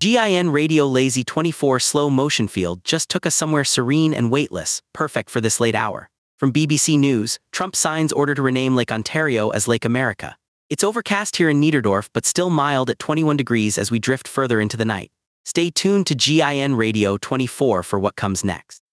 GIN Radio Lazy 24 slow motion field just took us somewhere serene and weightless, perfect for this late hour. From BBC News, Trump signs order to rename Lake Ontario as Lake America. It's overcast here in Niederdorf but still mild at 21 degrees as we drift further into the night. Stay tuned to GIN Radio 24 for what comes next.